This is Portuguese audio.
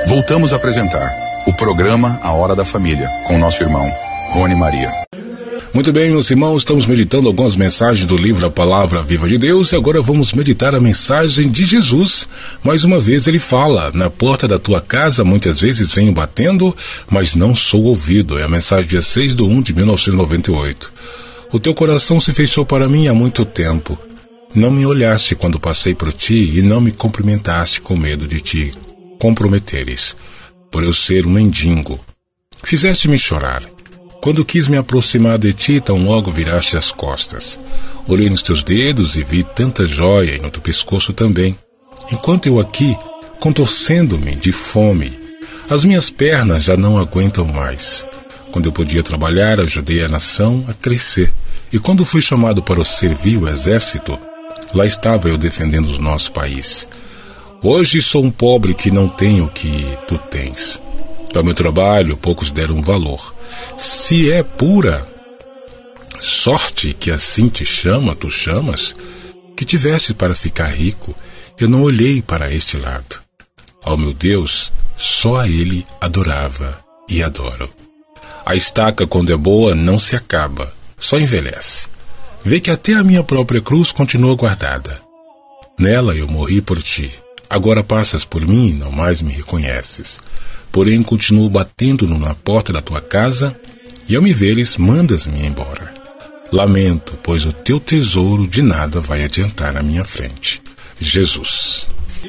Voltamos a apresentar o programa A Hora da Família, com nosso irmão Rony Maria. Muito bem, meus irmãos, estamos meditando algumas mensagens do livro A Palavra Viva de Deus e agora vamos meditar a mensagem de Jesus. Mais uma vez ele fala: na porta da tua casa muitas vezes venho batendo, mas não sou ouvido. É a mensagem dia 6/1/1998. O teu coração se fechou para mim há muito tempo. Não me olhaste quando passei por ti e não me cumprimentaste com medo de te comprometeres, por eu ser um mendigo. Fizeste-me chorar. Quando quis me aproximar de ti, tão logo viraste as costas. Olhei nos teus dedos e vi tanta joia, e no teu pescoço também. Enquanto eu aqui, contorcendo-me de fome, as minhas pernas já não aguentam mais. Quando eu podia trabalhar, ajudei a nação a crescer. E quando fui chamado para servir o exército, lá estava eu defendendo o nosso país. Hoje sou um pobre que não tenho o que tu tens. Ao meu trabalho, poucos deram valor. Se é pura sorte que assim tu chamas, que tivesse para ficar rico, eu não olhei para este lado. Ao meu Deus, só a Ele adorava e adoro. A estaca, quando é boa, não se acaba, só envelhece. Vê que até a minha própria cruz continua guardada. Nela eu morri por ti. Agora passas por mim e não mais me reconheces. Porém, continuo batendo na porta da tua casa, e ao me veres, mandas-me embora. Lamento, pois o teu tesouro de nada vai adiantar na minha frente. Jesus.